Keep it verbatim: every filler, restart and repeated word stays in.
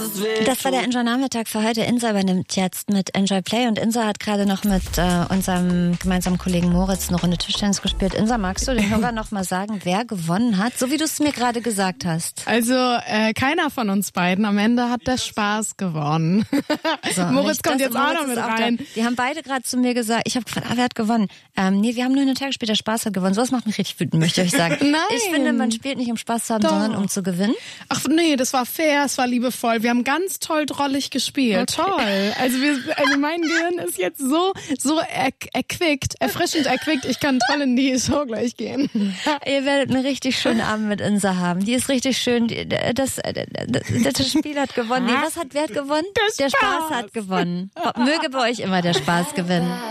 es weh. Das war der Enjoy-Nachmittag für heute. Insa übernimmt jetzt mit Enjoy Play und Insa hat gerade noch mit äh, unserem gemeinsamen Kollegen Moritz eine Runde Tischtennis gespielt. Insa, magst du den Hörer noch mal sagen, wer gewonnen hat? So wie du es mir gerade gesagt hast. Also äh, keiner von uns beiden. Am Ende hat der Spaß gewonnen. So, Moritz kommt das, jetzt auch noch mit auch rein. Da. Die haben beide gerade zu mir gesagt, ich habe gefragt, ah, wer hat gewonnen? Ähm, nee, wir haben nur einen Tag gespielt, der Spaß hat gewonnen. Sowas macht mich richtig wütend, möchte ich sagen. Nein. Ich finde, man spielt nicht um Spaß zu haben, Doch. sondern um zu gewinnen. Ach nee, das war fair, es war liebevoll. Wir haben ganz toll drollig gespielt. Okay. Toll. Also, wir, also mein Gehirn ist jetzt so so er, erquickt, erfrischend erquickt. Ich kann toll in die Show gleich gehen. Ihr werdet einen richtig schönen Abend mit Insa haben. Die ist richtig schön. Die, das, das, das Spiel hat gewonnen. Nee, was hat wer hat gewonnen? Der Der Spaß. Spaß hat gewonnen. Möge bei euch immer der Spaß gewinnen.